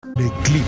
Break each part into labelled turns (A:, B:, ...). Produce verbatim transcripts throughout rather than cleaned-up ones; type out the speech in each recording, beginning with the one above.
A: de clima.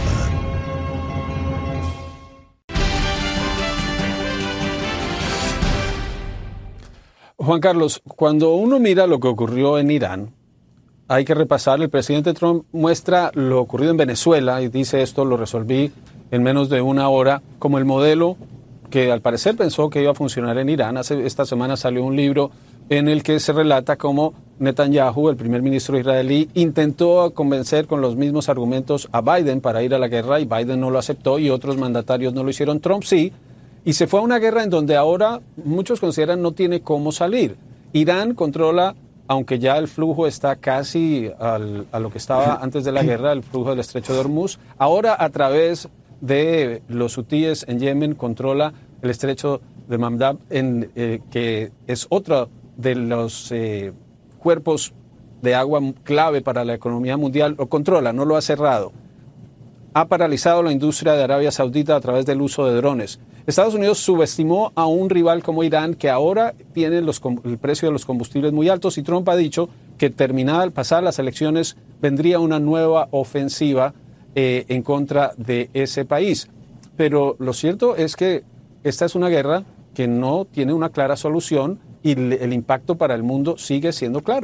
B: Juan Carlos, cuando uno mira lo que ocurrió en Irán, hay que repasar. El presidente Trump muestra lo ocurrido en Venezuela y dice esto lo resolví en menos de una hora como el modelo que al parecer pensó que iba a funcionar en Irán. Hace, esta semana salió un libro en el que se relata cómo Netanyahu, el primer ministro israelí, intentó convencer con los mismos argumentos a Biden para ir a la guerra y Biden no lo aceptó y otros mandatarios no lo hicieron. Trump sí. Y se fue a una guerra en donde ahora muchos consideran no tiene cómo salir. Irán controla, aunque ya el flujo está casi al, a lo que estaba antes de la guerra, el flujo del estrecho de Hormuz. Ahora a través de los hutíes en Yemen controla el estrecho de Mamdab, en, eh, que es otro de los eh, cuerpos de agua clave para la economía mundial. Lo controla, no lo ha cerrado. Ha paralizado la industria de Arabia Saudita a través del uso de drones. Estados Unidos subestimó a un rival como Irán, que ahora tiene los, el precio de los combustibles muy altos, y Trump ha dicho que terminada al pasar las elecciones vendría una nueva ofensiva eh, en contra de ese país. Pero lo cierto es que esta es una guerra que no tiene una clara solución y el impacto para el mundo sigue siendo claro.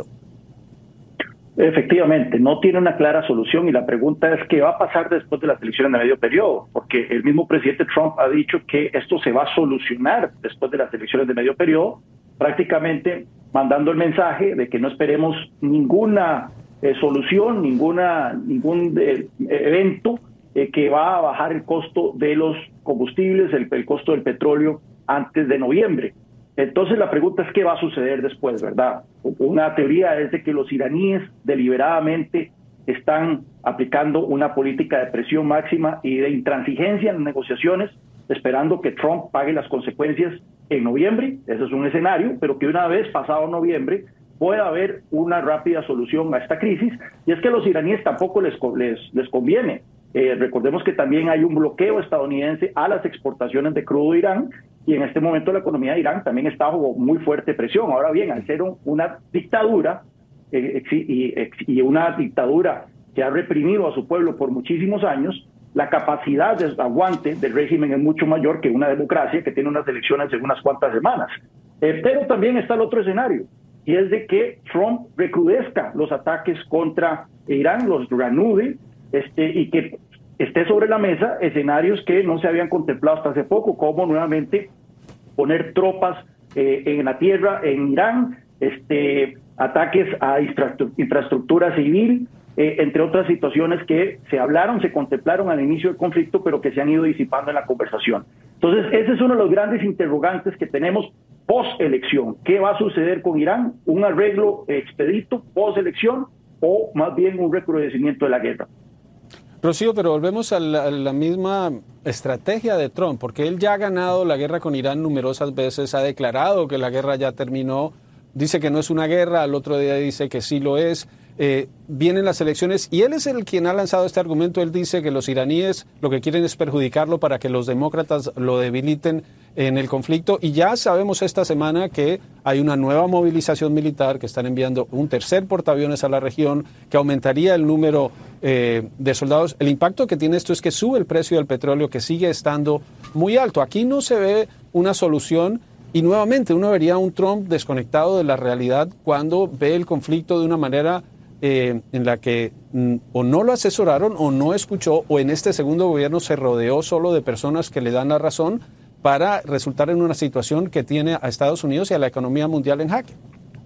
C: Efectivamente, no tiene una clara solución y la pregunta es qué va a pasar después de las elecciones de medio periodo, porque el mismo presidente Trump ha dicho que esto se va a solucionar después de las elecciones de medio periodo, prácticamente mandando el mensaje de que no esperemos ninguna eh, solución, ninguna ningún eh, evento eh, que va a bajar el costo de los combustibles, el, el costo del petróleo antes de noviembre. Entonces la pregunta es qué va a suceder después, ¿verdad? Una teoría es de que los iraníes deliberadamente están aplicando una política de presión máxima y de intransigencia en las negociaciones, esperando que Trump pague las consecuencias en noviembre. Ese es un escenario, pero que una vez pasado noviembre pueda haber una rápida solución a esta crisis. Y es que a los iraníes tampoco les, les, les conviene. Eh, recordemos que también hay un bloqueo estadounidense a las exportaciones de crudo de Irán, y en este momento la economía de Irán también está bajo muy fuerte presión. Ahora bien, al ser un, una dictadura eh, y, y una dictadura que ha reprimido a su pueblo por muchísimos años, la capacidad de aguante del régimen es mucho mayor que una democracia que tiene unas elecciones en unas cuantas semanas. Eh, pero también está el otro escenario, y es de que Trump recrudezca los ataques contra Irán, los reanude, este, y que esté sobre la mesa escenarios que no se habían contemplado hasta hace poco, como nuevamente poner tropas eh, en la tierra en Irán, este, ataques a infraestructura civil, eh, entre otras situaciones que se hablaron, se contemplaron al inicio del conflicto, pero que se han ido disipando en la conversación. Entonces, ese es uno de los grandes interrogantes que tenemos post-elección. ¿Qué va a suceder con Irán? ¿Un arreglo expedito post-elección o más bien un recrudecimiento de la guerra?
B: Rocío, pero volvemos a la, a la misma estrategia de Trump, porque él ya ha ganado la guerra con Irán numerosas veces, ha declarado que la guerra ya terminó, dice que no es una guerra, al otro día dice que sí lo es. Eh, vienen las elecciones y él es el quien ha lanzado este argumento. Él dice que los iraníes lo que quieren es perjudicarlo para que los demócratas lo debiliten en el conflicto, y ya sabemos esta semana que hay una nueva movilización militar, que están enviando un tercer portaaviones a la región, que aumentaría el número eh, de soldados. El impacto que tiene esto es que sube el precio del petróleo, que sigue estando muy alto. Aquí no se ve una solución. Y nuevamente uno vería un Trump desconectado de la realidad cuando ve el conflicto de una manera eh, en la que mm, o no lo asesoraron o no escuchó, o en este segundo gobierno se rodeó solo de personas que le dan la razón para resultar en una situación que tiene a Estados Unidos y a la economía mundial en jaque.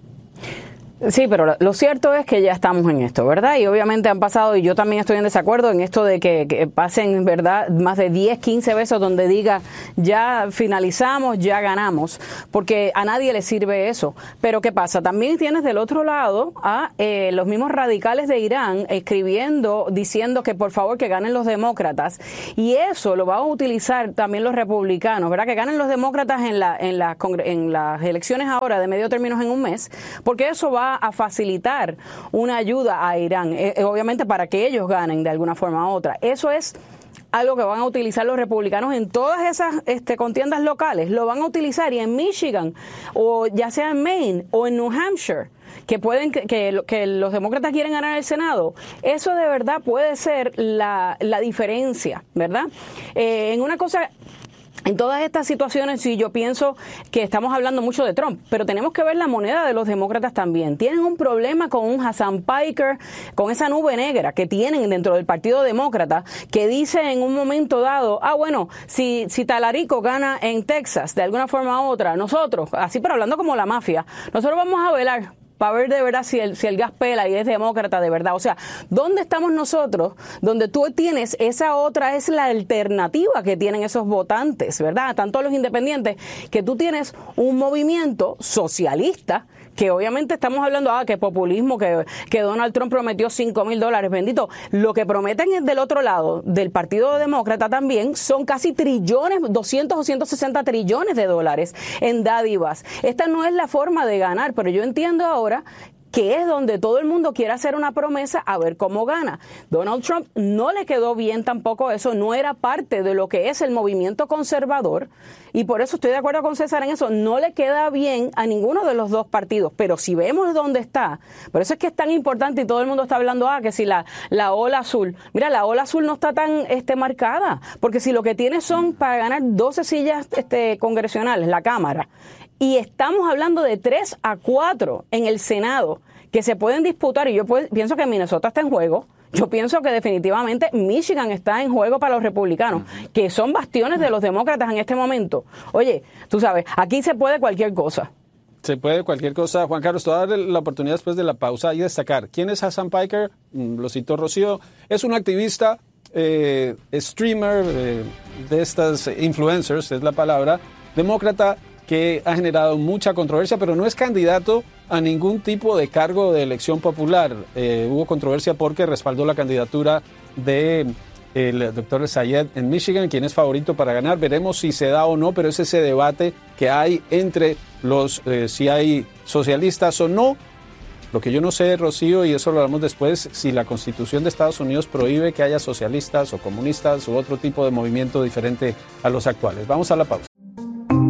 D: Sí, pero lo cierto es que ya estamos en esto, ¿verdad? Y obviamente han pasado, y yo también estoy en desacuerdo en esto de que, que pasen, ¿verdad?, más de diez, quince veces donde diga ya finalizamos, ya ganamos, porque a nadie le sirve eso. Pero ¿qué pasa? También tienes del otro lado a eh, los mismos radicales de Irán escribiendo, diciendo que por favor que ganen los demócratas, y eso lo van a utilizar también los republicanos, ¿verdad? Que ganen los demócratas en, la, en, la, en las elecciones ahora de medio término en un mes, porque eso va a facilitar una ayuda a Irán, eh, obviamente para que ellos ganen de alguna forma u otra. Eso es algo que van a utilizar los republicanos en todas esas este, contiendas locales, lo van a utilizar y en Michigan, o ya sea en Maine o en New Hampshire, que pueden que, que, que los demócratas quieren ganar el Senado, eso de verdad puede ser la, la diferencia, ¿verdad? Eh, en una cosa... En todas estas situaciones, sí, yo pienso que estamos hablando mucho de Trump, pero tenemos que ver la moneda de los demócratas también. Tienen un problema con un Hassan Piker, con esa nube negra que tienen dentro del Partido Demócrata, que dice en un momento dado, ah, bueno, si, si Talarico gana en Texas, de alguna forma u otra, nosotros, así pero hablando como la mafia, nosotros vamos a velar para ver de verdad si el, si el gas pela y es demócrata de verdad. O sea, ¿dónde estamos nosotros? Donde tú tienes esa otra, es la alternativa que tienen eesos votantes, ¿verdad? Tanto los independientes, que tú tienes un movimiento socialista, que obviamente estamos hablando, ah, que populismo, que, que Donald Trump prometió cinco mil dólares, bendito. Lo que prometen es del otro lado, del Partido Demócrata también, son casi trillones, doscientos o ciento sesenta trillones de dólares en dádivas. Esta no es la forma de ganar, pero yo entiendo ahora que es donde todo el mundo quiere hacer una promesa a ver cómo gana. Donald Trump no le quedó bien tampoco eso, no era parte de lo que es el movimiento conservador, y por eso estoy de acuerdo con César en eso, no le queda bien a ninguno de los dos partidos, pero si vemos dónde está, por eso es que es tan importante y todo el mundo está hablando, ah, que si la, la ola azul, mira, la ola azul no está tan este, marcada, porque si lo que tiene son para ganar doce sillas este, congresionales, la Cámara, y estamos hablando de tres a cuatro en el Senado que se pueden disputar, y yo pues, pienso que Minnesota está en juego. Yo pienso que definitivamente Michigan está en juego para los republicanos, que son bastiones de los demócratas en este momento. Oye, tú sabes, aquí se puede cualquier cosa.
B: Se puede cualquier cosa. Juan Carlos, te voy a dar la oportunidad después de la pausa y destacar. ¿Quién es Hassan Piker? Lo citó Rocío. Es un activista, eh, streamer, eh, de estas influencers, es la palabra, demócrata, que ha generado mucha controversia, pero no es candidato a ningún tipo de cargo de elección popular. Eh, hubo controversia porque respaldó la candidatura de el doctor Sayed en Michigan, quien es favorito para ganar. Veremos si se da o no, pero es ese debate que hay entre los, eh, si hay socialistas o no. Lo que yo no sé, Rocío, y eso lo hablamos después, si la Constitución de Estados Unidos prohíbe que haya socialistas o comunistas u otro tipo de movimiento diferente a los actuales. Vamos a la pausa.